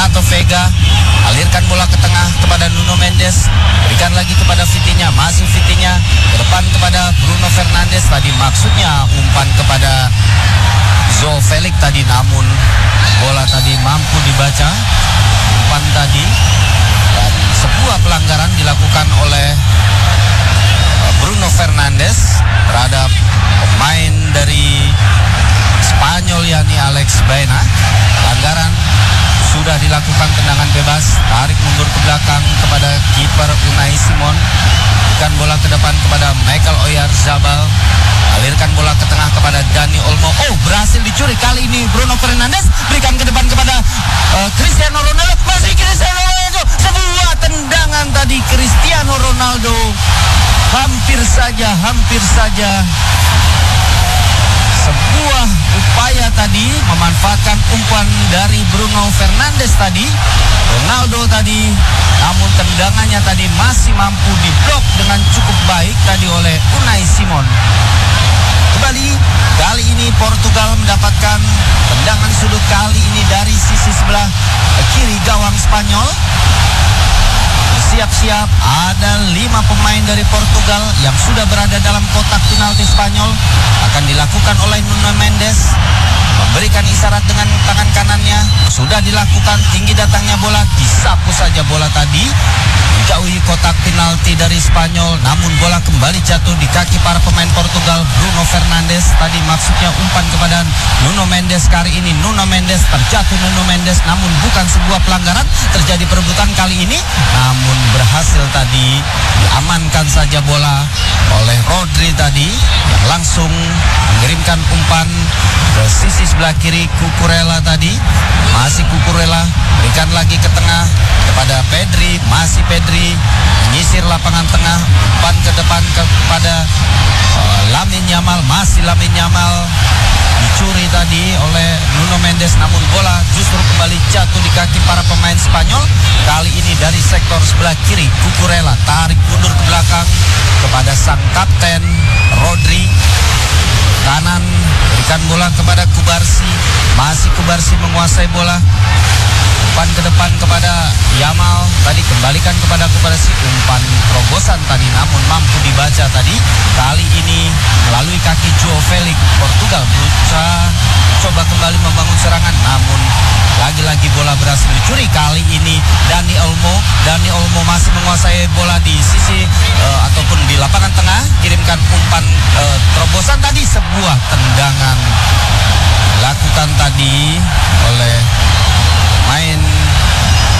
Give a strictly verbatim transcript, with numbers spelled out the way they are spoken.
Renato Vega, alirkan bola ke tengah kepada Nuno Mendes, berikan lagi kepada Vitinha, masih Vitinha ke depan kepada Bruno Fernandes, tadi maksudnya umpan kepada Joao Felix tadi, namun bola tadi mampu dibaca umpan tadi, dan sebuah pelanggaran dilakukan oleh Bruno Fernandes terhadap pemain dari Spanyol yakni Alex Baena. Pelanggaran sudah dilakukan, tendangan bebas, tarik mundur ke belakang kepada kiper Unai Simon, berikan bola ke depan kepada Michael Oyarzabal, alirkan bola ke tengah kepada Dani Olmo. Oh, berhasil dicuri kali ini Bruno Fernandes, berikan ke depan kepada uh, Cristiano Ronaldo, masih Cristiano Ronaldo, sebuah tendangan tadi Cristiano Ronaldo, hampir saja, hampir saja sebuah upaya tadi memanfaatkan umpan dari Bruno Fernandes tadi, Ronaldo tadi, namun tendangannya tadi masih mampu diblok dengan cukup baik tadi oleh Unai Simon. Kembali, kali ini Portugal mendapatkan tendangan sudut kali ini dari sisi sebelah kiri gawang Spanyol. Siap-siap, ada lima pemain dari Portugal yang sudah berada dalam kotak penalti Spanyol. Akan dilakukan oleh Nuno Mendes, memberikan isyarat dengan tangan kanannya. Sudah dilakukan, tinggi datangnya bola, disapu saja bola tadi menjauhi kotak penalti dari Spanyol, namun bola kembali jatuh di kaki para pemain Portugal. Bruno Fernandes tadi maksudnya umpan kepada Nuno Mendes, kali ini Nuno Mendes, terjatuh Nuno Mendes, namun bukan sebuah pelanggaran. Terjadi perebutan kali ini, namun berhasil tadi diamankan saja bola oleh Rodri tadi, yang langsung mengirimkan umpan ke sisi sebelah kiri Cucurella tadi. Masih Cucurella, berikan lagi ke tengah kepada Pedri, masih Pedri menyisir lapangan tengah, umpan ke depan kepada uh, Lamine Yamal, masih Lamine Yamal, dicuri tadi oleh Nuno Mendes, namun bola justru kembali jatuh di kaki para pemain Spanyol. Kali ini dari sektor sebelah kiri Cucurella, tarik mundur ke belakang kepada sang kapten Rodri. Kanan, berikan bola kepada Kubarsi, masih Kubarsi menguasai bola, umpan ke depan kepada Yamal, tadi kembalikan kepada Kubarsi, umpan terobosan tadi namun mampu dibaca tadi. Kali ini melalui kaki Joao Felix, Portugal berusaha coba kembali membangun serangan, namun lagi-lagi bola berhasil dicuri. Kali ini Dani Olmo, Dani Olmo masih menguasai bola di sisi uh, ataupun di lapangan tengah, kirimkan umpan uh, terobosan tadi, sebuah tendangan